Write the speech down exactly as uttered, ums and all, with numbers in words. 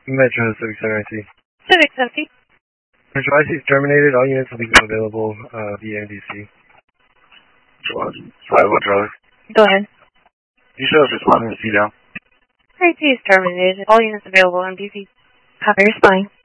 Metro Civic Center I C. Civic Center. Metro I C is terminated. All units will be available uh, via N D C. Five one Charlie. Go ahead. You show us responding to C down. I C is terminated. All units available on D C. Copy, responding.